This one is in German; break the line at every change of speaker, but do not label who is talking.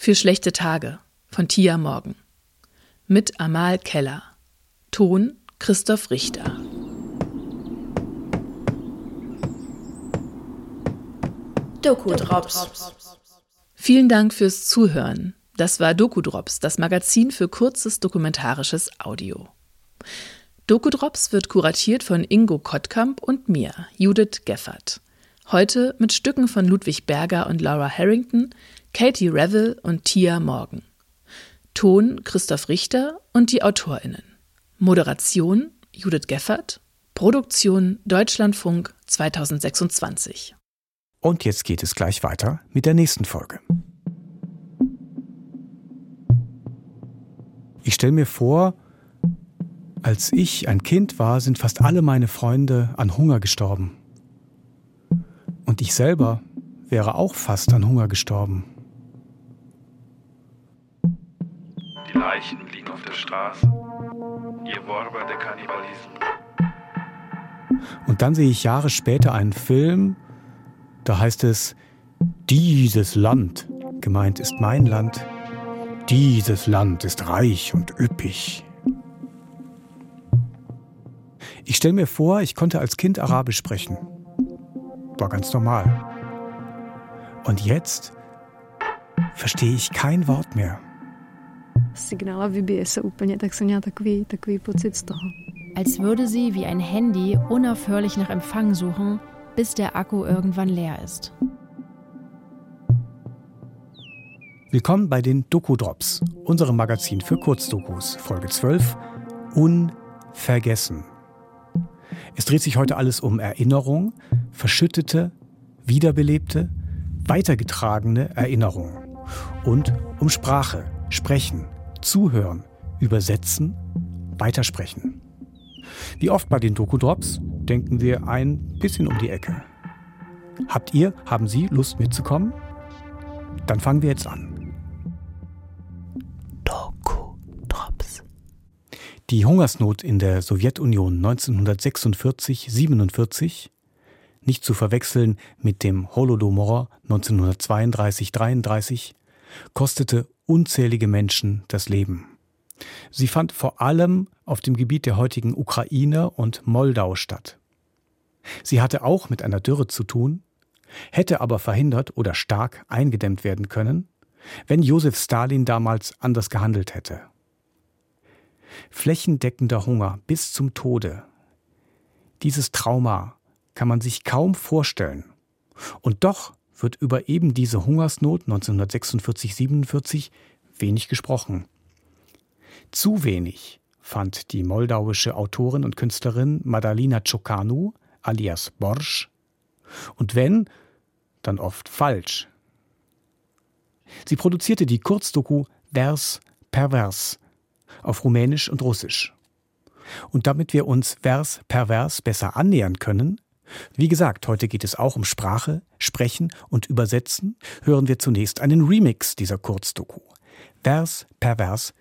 Für schlechte Tage von Tia Morgan. Mit Amal Keller. Ton Christoph Richter.
Doku-Drops.
Vielen Dank fürs Zuhören. Das war Doku-Drops, das Magazin für kurzes dokumentarisches Audio. Doku-Drops wird kuratiert von Ingo Kottkamp und mir, Judith Geffert. Heute mit Stücken von Ludwig Berger und Laura Harrington, Katie Revel und Tia Morgan. Ton Christoph Richter und die AutorInnen. Moderation Judith Geffert. Produktion Deutschlandfunk 2026.
Und jetzt geht es gleich weiter mit der nächsten Folge. Ich stelle mir vor, als ich ein Kind war, sind fast alle meine Freunde an Hunger gestorben. Und ich selber wäre auch fast an Hunger gestorben.
Die Leichen liegen auf der Straße. Ihr Worber der Kannibalismus.
Und dann sehe ich Jahre später einen Film, da heißt es, dieses Land, gemeint ist mein Land, dieses Land ist reich und üppig. Ich stelle mir vor, ich konnte als Kind Arabisch sprechen. War ganz normal. Und jetzt verstehe ich kein Wort mehr.
Als würde sie wie ein Handy unaufhörlich nach Empfang suchen, bis der Akku irgendwann leer ist.
Willkommen bei den Doku-Drops, unserem Magazin für Kurzdokus, Folge 12, Unvergessen. Es dreht sich heute alles um Erinnerung, verschüttete, wiederbelebte, weitergetragene Erinnerung und um Sprache, Sprechen, Zuhören, Übersetzen, Weitersprechen. Wie oft bei den Doku-Drops denken wir ein bisschen um die Ecke. Haben Sie Lust mitzukommen? Dann fangen wir jetzt an.
Doku-Drops.
Die Hungersnot in der Sowjetunion 1946-47, nicht zu verwechseln mit dem Holodomor 1932-33, kostete unzählige Menschen das Leben. Sie fand vor allem auf dem Gebiet der heutigen Ukraine und Moldau statt. Sie hatte auch mit einer Dürre zu tun, hätte aber verhindert oder stark eingedämmt werden können, wenn Josef Stalin damals anders gehandelt hätte. Flächendeckender Hunger bis zum Tode. Dieses Trauma kann man sich kaum vorstellen. Und doch wird über eben diese Hungersnot 1946-47 wenig gesprochen. Zu wenig fand die moldauische Autorin und Künstlerin Madalina Ciocanu, alias Borsch. Und wenn, dann oft falsch. Sie produzierte die Kurzdoku Vers Pervers auf Rumänisch und Russisch. Und damit wir uns Vers Pervers besser annähern können, wie gesagt, heute geht es auch um Sprache, Sprechen und Übersetzen, hören wir zunächst einen Remix dieser Kurzdoku. Vers Pervers